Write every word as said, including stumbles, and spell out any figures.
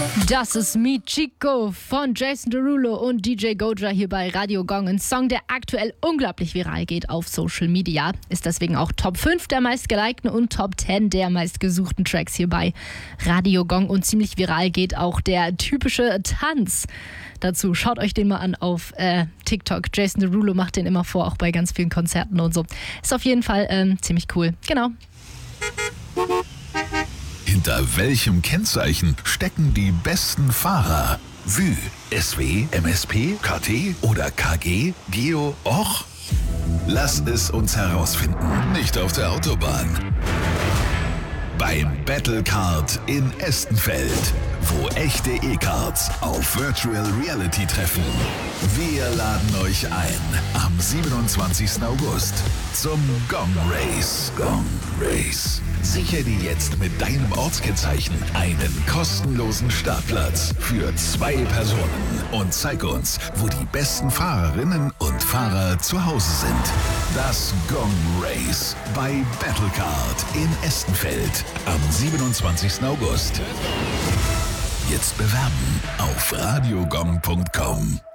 Das ist Mi Chico von Jason Derulo und D J Goja hier bei Radio Gong. Ein Song, der aktuell unglaublich viral geht auf Social Media. Ist deswegen auch Top fünf der meistgelikten und Top zehn der meistgesuchten Tracks hier bei Radio Gong. Und ziemlich viral geht auch der typische Tanz dazu. Schaut euch den mal an auf äh, TikTok. Jason Derulo macht den immer vor, auch bei ganz vielen Konzerten und so. Ist auf jeden Fall ähm, ziemlich cool. Genau. Hinter welchem Kennzeichen stecken die besten Fahrer? Vü, S W, M S P, K T oder K G, Geo, Och? Lass es uns herausfinden. Nicht auf der Autobahn. Beim Battlecard in Estenfeld, wo echte E-Cards auf Virtual Reality treffen. Wir laden euch ein am siebenundzwanzigsten August zum Gong Race. Gong Race. Sichere dir jetzt mit deinem Ortskennzeichen einen kostenlosen Startplatz für zwei Personen und zeig uns, wo die besten Fahrerinnen und Fahrer zu Hause sind. Das Gong Race bei Battlecard in Estenfeld am siebenundzwanzigsten August. Jetzt bewerben auf radiogong punkt com.